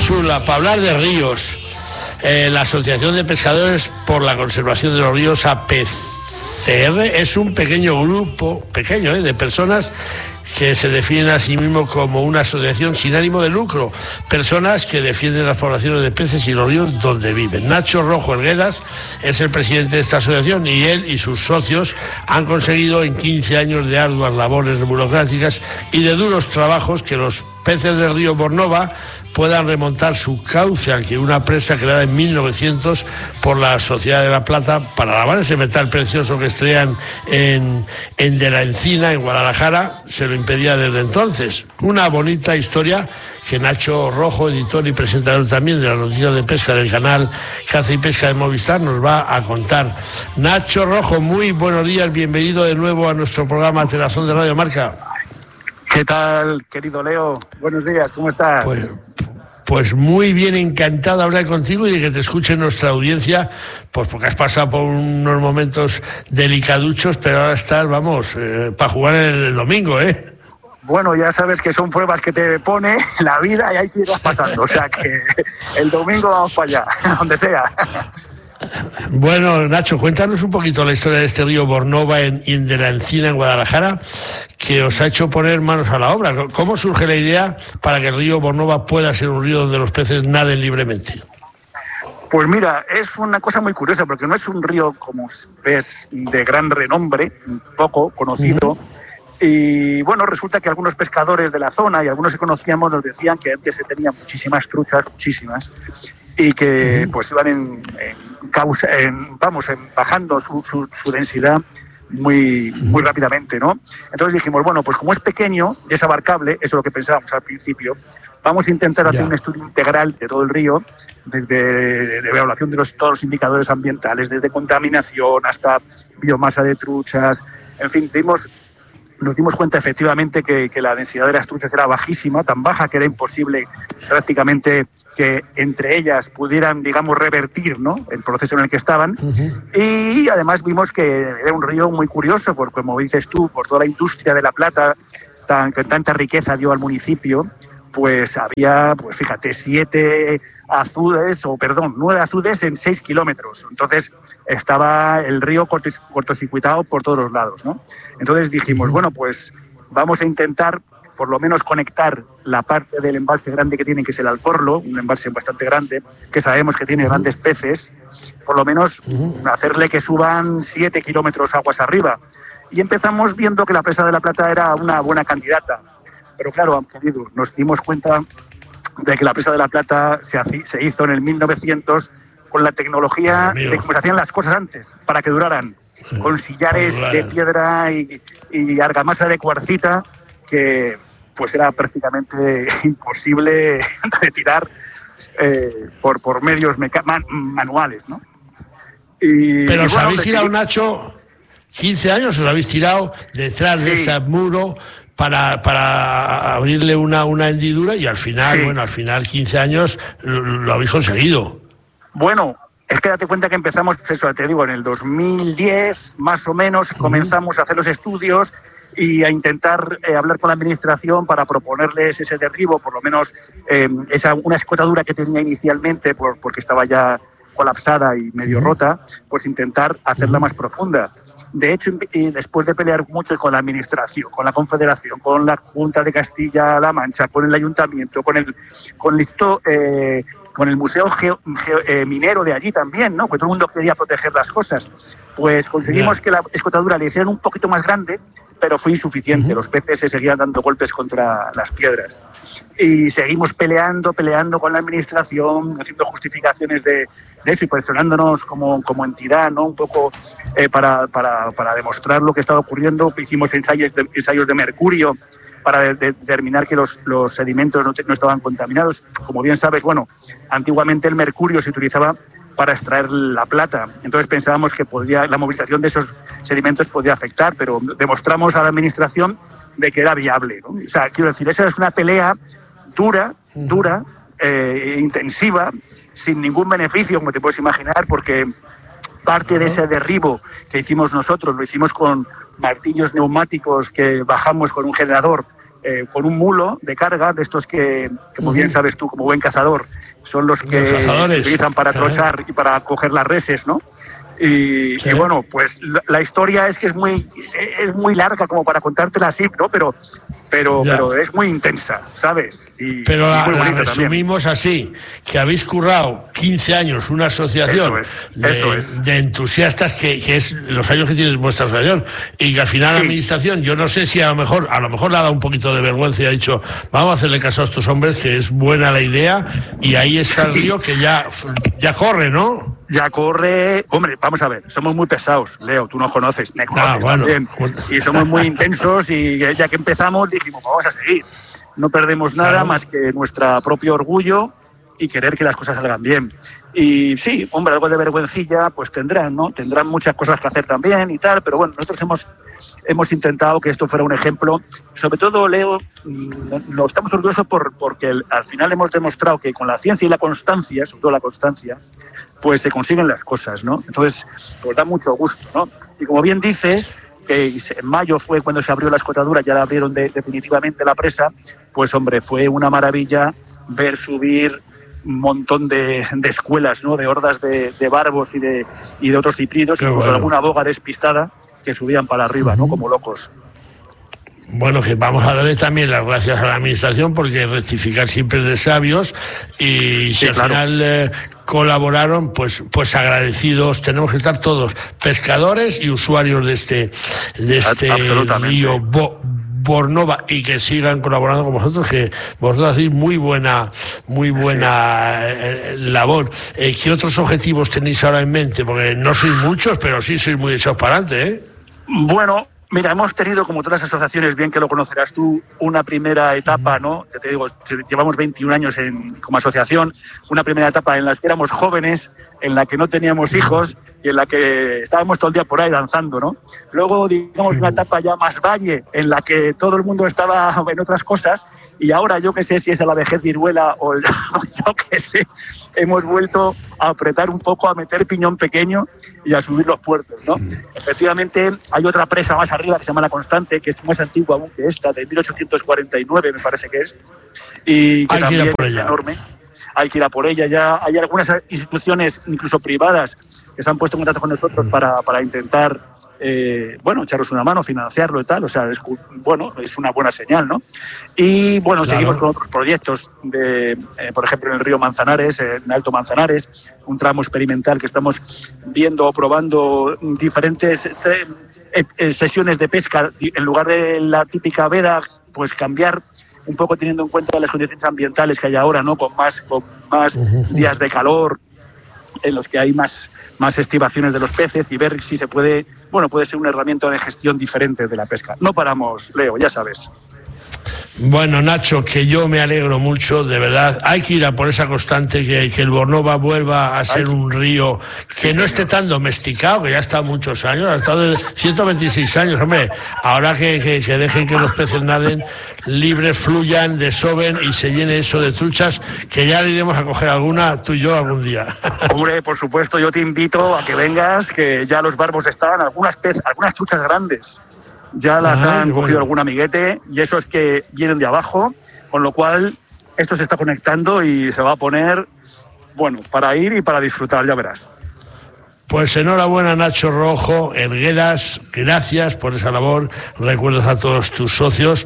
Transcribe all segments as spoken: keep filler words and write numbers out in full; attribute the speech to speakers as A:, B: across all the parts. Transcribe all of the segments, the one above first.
A: Chula, para hablar de ríos. Eh, la Asociación de Pescadores por la Conservación de los Ríos, A P C R, es un pequeño grupo, pequeño, eh, de personas que se definen a sí mismos como una asociación sin ánimo de lucro, personas que defienden las poblaciones de peces y los ríos donde viven. Nacho Rojo Elguedas es el presidente de esta asociación y él y sus socios han conseguido en quince años de arduas labores burocráticas y de duros trabajos que los peces del río Bornova puedan remontar su cauce al que una presa creada en mil novecientos por la Sociedad de La Plata para lavar ese metal precioso que extraían en, en De la Encina, en Guadalajara, se lo impedía desde entonces. Una bonita historia que Nacho Rojo, editor y presentador también de las noticias de pesca del canal Caza y Pesca de Movistar, nos va a contar. Nacho Rojo, muy buenos días, bienvenido de nuevo a nuestro programa Telazón de Radio Marca.
B: ¿Qué tal, querido Leo? Buenos días, ¿cómo estás?
A: Pues, pues muy bien, encantado de hablar contigo y de que te escuche nuestra audiencia, pues porque has pasado por unos momentos delicaduchos, pero ahora estás, vamos, eh, para jugar el, el domingo, ¿eh?
B: Bueno, ya sabes que son pruebas que te pone la vida y hay que irlas pasando, o sea que el domingo vamos para allá, donde sea.
A: Bueno, Nacho, cuéntanos un poquito la historia de este río Bornova en, en De la Encina, en Guadalajara, que os ha hecho poner manos a la obra. ¿Cómo surge la idea para que el río Bornova pueda ser un río donde los peces naden libremente?
B: Pues mira, es una cosa muy curiosa, porque no es un río, como ves, de gran renombre, poco conocido. Uh-huh. Y bueno, resulta que algunos pescadores de la zona y algunos que conocíamos nos decían que antes se tenían muchísimas truchas, muchísimas, y que uh-huh. pues iban en, en causa, en, vamos, en bajando su, su, su densidad muy, muy rápidamente, ¿no? Entonces dijimos, bueno, pues como es pequeño y es abarcable, eso es lo que pensábamos al principio, vamos a intentar hacer yeah. un estudio integral de todo el río, desde de evaluación de los, todos los indicadores ambientales, desde contaminación hasta biomasa de truchas, en fin, dimos... Nos dimos cuenta efectivamente que, que la densidad de las truchas era bajísima, tan baja que era imposible prácticamente que entre ellas pudieran, digamos, revertir, ¿no?, el proceso en el que estaban. Uh-huh. Y además vimos que era un río muy curioso, porque como dices tú, por toda la industria de la plata, tan, que tanta riqueza dio al municipio, pues había, pues fíjate, siete azudes, o perdón, nueve azudes en seis kilómetros. Entonces estaba el río cortocircuitado por todos los lados, ¿no? Entonces dijimos, bueno, pues vamos a intentar por lo menos conectar la parte del embalse grande que tiene, que es el Alcorlo, un embalse bastante grande, que sabemos que tiene grandes peces, por lo menos hacerle que suban siete kilómetros aguas arriba. Y empezamos viendo que la presa de La Plata era una buena candidata. Pero claro, querido, nos dimos cuenta de que la presa de La Plata se, se hizo en el mil novecientos con la tecnología de cómo se hacían las cosas antes, para que duraran, con sillares de piedra y, y argamasa de cuarcita, que pues era prácticamente imposible retirar eh, por, por medios meca- man- manuales, ¿no? Y,
A: Pero
B: y
A: os
B: bueno,
A: habéis tirado, Nacho, quince años, os habéis tirado detrás sí. de ese muro para, para abrirle una, una hendidura y al final, sí. bueno, al final quince años lo, lo habéis conseguido.
B: Bueno, es que date cuenta que empezamos, pues eso te digo, en el dos mil diez más o menos, uh-huh. comenzamos a hacer los estudios y a intentar eh, hablar con la administración para proponerles ese derribo, por lo menos eh, esa una escotadura que tenía inicialmente por, porque estaba ya colapsada y medio uh-huh. rota, pues intentar hacerla uh-huh. más profunda. De hecho, y después de pelear mucho con la administración, con la Confederación, con la Junta de Castilla-La Mancha, con el Ayuntamiento, con el con el, eh, con el Museo Geo, Geo, eh, Minero de allí también, ¿no? Porque todo el mundo quería proteger las cosas. Pues conseguimos yeah. que la escotadura le hicieran un poquito más grande, pero fue insuficiente. Uh-huh. Los peces se seguían dando golpes contra las piedras. Y seguimos peleando, peleando con la administración, haciendo justificaciones de, de eso y personándonos como, como entidad, ¿no? Un poco eh, para, para, para demostrar lo que estaba ocurriendo. Hicimos ensayos de, ensayos de mercurio para de, de determinar que los, los sedimentos no, te, no estaban contaminados. Como bien sabes, bueno, antiguamente el mercurio se utilizaba para extraer la plata. Entonces pensábamos que podía, la movilización de esos sedimentos podía afectar, pero demostramos a la administración de que era viable, ¿no? O sea, quiero decir, esa es una pelea dura, dura, eh, intensiva, sin ningún beneficio, como te puedes imaginar, porque parte de ese derribo que hicimos nosotros, lo hicimos con martillos neumáticos que bajamos con un generador eh, con un mulo de carga, de estos que, como bien sabes tú, como buen cazador, son los que se utilizan para trochar y para coger las reses, ¿no? Y, sí. y bueno, pues la, la historia es que es muy es muy larga como para contártela así, ¿no? Pero pero pero es muy intensa, ¿sabes? Y,
A: pero
B: y
A: la,
B: muy
A: la resumimos también. Así, que habéis currado quince años una asociación
B: eso es, eso
A: de,
B: es.
A: de entusiastas, que, que es los años que tiene vuestra asociación, y que al final sí. la administración, yo no sé si a lo mejor a lo mejor le ha dado un poquito de vergüenza y ha dicho, vamos a hacerle caso a estos hombres, que es buena la idea, y ahí está el río que ya, ya corre, ¿no?
B: Ya corre, hombre, vamos a ver, somos muy pesados, Leo, tú nos conoces, me conoces ah, bueno. también, y somos muy intensos, y ya que empezamos dijimos, vamos a seguir, no perdemos nada claro. más que nuestro propio orgullo y querer que las cosas salgan bien. Y sí, hombre, algo de vergüencilla pues tendrán, ¿no? Tendrán muchas cosas que hacer también y tal, pero bueno, nosotros hemos hemos intentado que esto fuera un ejemplo. Sobre todo, Leo, lo estamos orgullosos por, porque el, al final hemos demostrado que con la ciencia y la constancia, sobre todo la constancia, pues se consiguen las cosas, ¿no? Entonces, pues da mucho gusto, ¿no? Y como bien dices, que en mayo fue cuando se abrió la escotadura, ya la abrieron de, definitivamente la presa, pues hombre, fue una maravilla ver subir un montón de, de escuelas, ¿no? De hordas de, de barbos y de, y de otros ciprídeos, incluso bueno. alguna boga despistada que subían para arriba, ¿no? Como locos.
A: Bueno, que vamos a darle también las gracias a la administración, porque rectificar siempre es de sabios, y sí, si al claro. final eh, colaboraron, pues pues agradecidos tenemos que estar todos, pescadores y usuarios de este de este río Bo Bornova, y que sigan colaborando con vosotros, que vosotros hacéis muy buena muy buena sí. eh, labor. Eh, ¿Qué otros objetivos tenéis ahora en mente? Porque no sois muchos, pero sí sois muy echados para adelante, ¿eh?
B: Bueno, mira, hemos tenido, como todas las asociaciones, bien que lo conocerás tú, una primera etapa, ¿no? Ya te digo, llevamos veintiún años en, como asociación, una primera etapa en la que éramos jóvenes, en la que no teníamos hijos y en la que estábamos todo el día por ahí danzando, ¿no? Luego, digamos, una etapa ya más valle, en la que todo el mundo estaba en otras cosas, y ahora yo qué sé si es a la vejez viruela o el, yo qué sé, hemos vuelto a apretar un poco, a meter piñón pequeño y a subir los puertos, ¿no? Efectivamente, hay otra presa más arriba que se llama La Constante, que es más antigua aún que esta, de mil ochocientos cuarenta y nueve me parece que es, y que
A: hay
B: también
A: que
B: es enorme. Hay que ir a por ella. Ya hay algunas instituciones, incluso privadas, que se han puesto en contacto con nosotros para, para intentar, eh, bueno, echaros una mano, financiarlo y tal. O sea, es, bueno, es una buena señal, ¿no? Y, bueno, claro. seguimos con otros proyectos, de, eh, por ejemplo, en el río Manzanares, en Alto Manzanares, un tramo experimental que estamos viendo o probando diferentes eh, eh, sesiones de pesca. En lugar de la típica veda, pues cambiar un poco teniendo en cuenta las condiciones ambientales que hay ahora, ¿no? Con más, con más días de calor, en los que hay más, más estivaciones de los peces, y ver si se puede, bueno, puede ser una herramienta de gestión diferente de la pesca. No paramos, Leo, ya sabes.
A: Bueno, Nacho, que yo me alegro mucho, de verdad. Hay que ir a por esa constante, que, que el Bornova vuelva a ser Ay, un río que sí, no señor. esté tan domesticado, que ya está muchos años, ha estado de ciento veintiséis años, hombre. Ahora que, que, que dejen que los peces naden libres, fluyan, desoben y se llene eso de truchas, que ya le iremos a coger alguna, tú y yo, algún día.
B: Hombre, por supuesto, yo te invito a que vengas, que ya los barbos están, algunas pez, algunas truchas grandes. Ya las Ajá, han cogido bueno. algún amiguete, y esos que vienen de abajo, con lo cual esto se está conectando y se va a poner, bueno, para ir y para disfrutar, ya verás.
A: Pues enhorabuena, Nacho Rojo, Helgueras, gracias por esa labor, recuerdos a todos tus socios,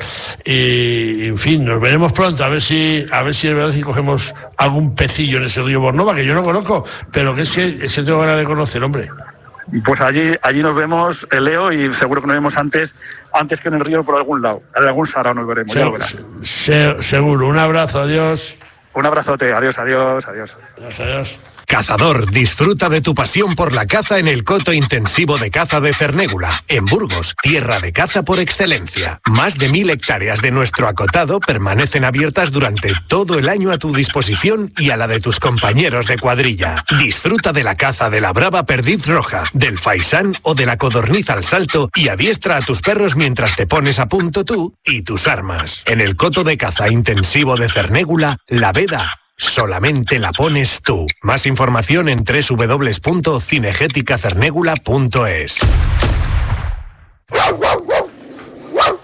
A: y en fin, nos veremos pronto, a ver si a ver si es verdad si cogemos algún pecillo en ese río Bornova, que yo no conozco, pero que es que, es que tengo ganas de conocer, hombre.
B: Pues allí allí nos vemos, Leo, y seguro que nos vemos antes antes que en el río por algún lado. En algún sarao nos veremos, se, ya lo verás.
A: Se, seguro. Un abrazo, adiós.
B: Un abrazote, adiós, adiós, adiós.
A: Adiós, adiós.
C: Cazador, disfruta de tu pasión por la caza en el coto intensivo de caza de Cernégula, en Burgos, tierra de caza por excelencia. Más de mil hectáreas de nuestro acotado permanecen abiertas durante todo el año a tu disposición y a la de tus compañeros de cuadrilla. Disfruta de la caza de la brava perdiz roja, del faisán o de la codorniz al salto, y adiestra a tus perros mientras te pones a punto tú y tus armas. En el coto de caza intensivo de Cernégula, la veda solamente la pones tú. Más información en doble u doble u doble u punto cinegética cernégula punto es.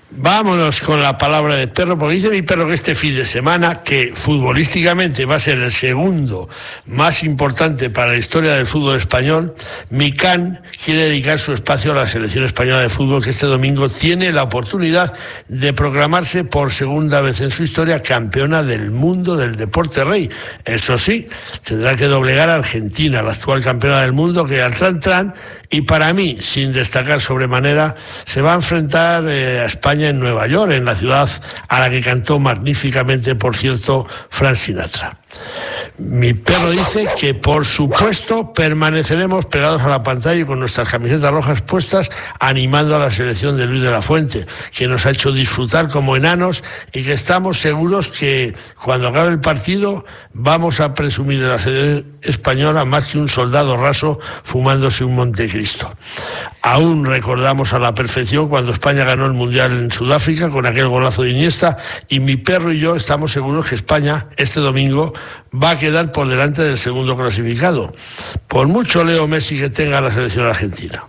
A: Vámonos con la palabra de perro, porque dice mi perro que este fin de semana, que futbolísticamente va a ser el segundo más importante para la historia del fútbol español, mi can quiere dedicar su espacio a la selección española de fútbol, que este domingo tiene la oportunidad de proclamarse por segunda vez en su historia campeona del mundo del deporte rey. Eso sí, tendrá que doblegar a Argentina, la actual campeona del mundo, que al tran tran, y para mí, sin destacar sobremanera, se va a enfrentar eh, a España en Nueva York, en la ciudad a la que cantó magníficamente, por cierto, Frank Sinatra. Mi perro dice que, por supuesto, permaneceremos pegados a la pantalla y con nuestras camisetas rojas puestas, animando a la selección de Luis de la Fuente, que nos ha hecho disfrutar como enanos y que estamos seguros que cuando acabe el partido vamos a presumir de la selección española más que un soldado raso fumándose un Montecristo. Aún recordamos a la perfección cuando España ganó el Mundial en Sudáfrica con aquel golazo de Iniesta, y mi perro y yo estamos seguros que España este domingo va a quedar por delante del segundo clasificado, por mucho Leo Messi que tenga la selección argentina.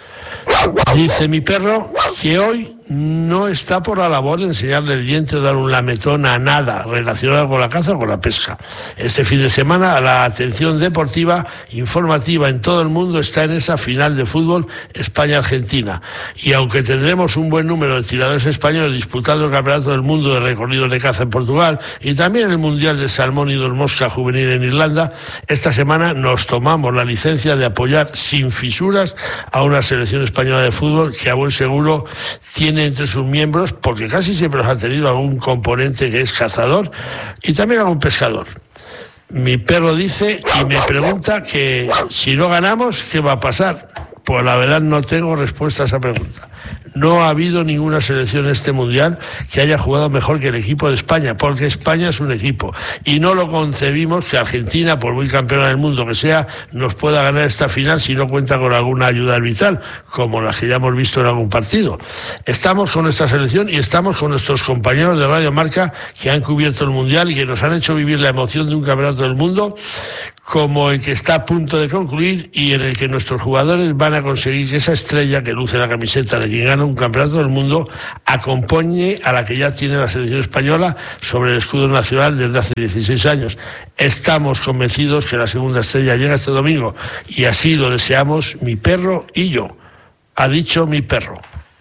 A: Dice mi perro que hoy no está por la labor de enseñarle el diente o dar un lametón a nada relacionado con la caza o con la pesca. Este fin de semana la atención deportiva, informativa en todo el mundo está en esa final de fútbol España-Argentina. Y aunque tendremos un buen número de tiradores españoles disputando el Campeonato del Mundo de recorridos de caza en Portugal y también el Mundial de Salmón y Dormosca juvenil en Irlanda, esta semana nos tomamos la licencia de apoyar sin fisuras a una selección española de fútbol que a buen seguro tiene entre sus miembros, porque casi siempre los ha tenido, algún componente que es cazador y también algún pescador. Mi perro dice y me pregunta que si no ganamos, ¿qué va a pasar? Pues la verdad no tengo respuesta a esa pregunta. No ha habido ninguna selección en este Mundial que haya jugado mejor que el equipo de España, porque España es un equipo. Y no lo concebimos que Argentina, por muy campeona del mundo que sea, nos pueda ganar esta final si no cuenta con alguna ayuda arbitral, como las que ya hemos visto en algún partido. Estamos con nuestra selección y estamos con nuestros compañeros de Radio Marca que han cubierto el Mundial y que nos han hecho vivir la emoción de un campeonato del mundo como el que está a punto de concluir y en el que nuestros jugadores van a conseguir que esa estrella que luce la camiseta de quien gana un campeonato del mundo acompañe a la que ya tiene la selección española sobre el escudo nacional desde hace dieciséis años. Estamos convencidos que la segunda estrella llega este domingo y así lo deseamos mi perro y yo. Ha dicho mi perro.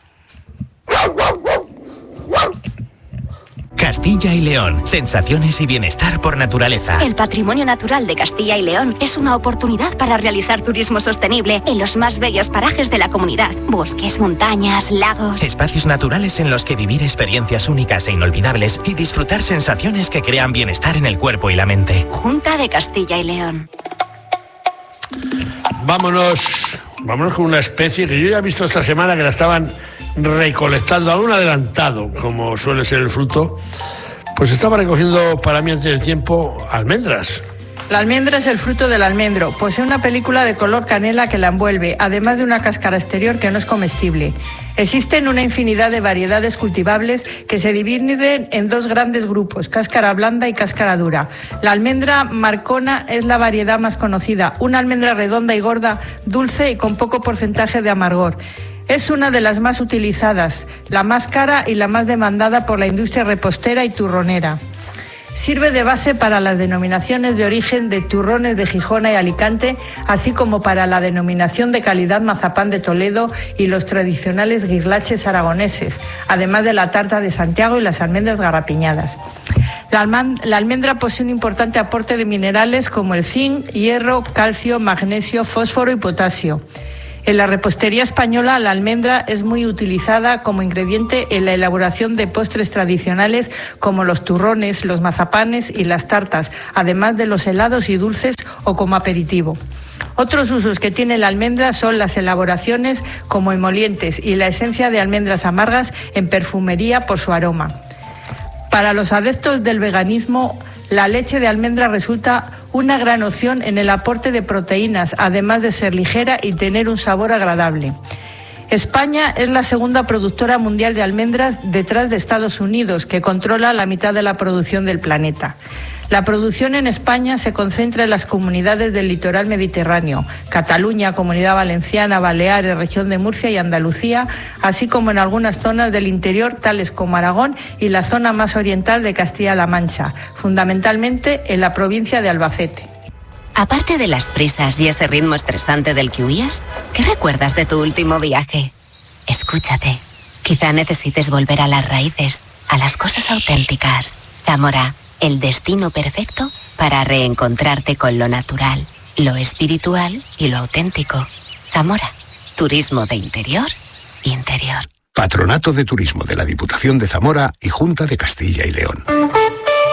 D: Castilla y León, sensaciones y bienestar por naturaleza.
E: El patrimonio natural de Castilla y León es una oportunidad para realizar turismo sostenible en los más bellos parajes de la comunidad. Bosques, montañas, lagos.
D: Espacios naturales en los que vivir experiencias únicas e inolvidables y disfrutar sensaciones que crean bienestar en el cuerpo y la mente.
E: Junta de Castilla y León.
A: Vámonos, vámonos con una especie que yo ya he visto esta semana que la estaban recolectando, algún adelantado, como suele ser el fruto, pues estaba recogiendo para mí antes del tiempo almendras.
F: La almendra es el fruto del almendro. Posee una película de color canela que la envuelve, además de una cáscara exterior que no es comestible. Existen una infinidad de variedades cultivables que se dividen en dos grandes grupos, cáscara blanda y cáscara dura. La almendra marcona es la variedad más conocida, una almendra redonda y gorda, dulce y con poco porcentaje de amargor. Es una de las más utilizadas, la más cara y la más demandada por la industria repostera y turronera. Sirve de base para las denominaciones de origen de turrones de Gijona y Alicante, así como para la denominación de calidad mazapán de Toledo y los tradicionales guirlaches aragoneses, además de la tarta de Santiago y las almendras garrapiñadas. La, alman- la almendra posee un importante aporte de minerales como el zinc, hierro, calcio, magnesio, fósforo y potasio. En la repostería española, la almendra es muy utilizada como ingrediente en la elaboración de postres tradicionales como los turrones, los mazapanes y las tartas, además de los helados y dulces o como aperitivo. Otros usos que tiene la almendra son las elaboraciones como emolientes y la esencia de almendras amargas en perfumería por su aroma. Para los adeptos del veganismo, la leche de almendra resulta una gran opción en el aporte de proteínas, además de ser ligera y tener un sabor agradable. España es la segunda productora mundial de almendras detrás de Estados Unidos, que controla la mitad de la producción del planeta. La producción en España se concentra en las comunidades del litoral mediterráneo, Cataluña, Comunidad Valenciana, Baleares, Región de Murcia y Andalucía, así como en algunas zonas del interior, tales como Aragón y la zona más oriental de Castilla-La Mancha, fundamentalmente en la provincia de Albacete.
E: Aparte de las prisas y ese ritmo estresante del que huías, ¿qué recuerdas de tu último viaje? Escúchate. Quizá necesites volver a las raíces, a las cosas auténticas. Zamora, el destino perfecto para reencontrarte con lo natural, lo espiritual y lo auténtico. Zamora, turismo de interior, interior.
G: Patronato de Turismo de la Diputación de Zamora y Junta de Castilla y León.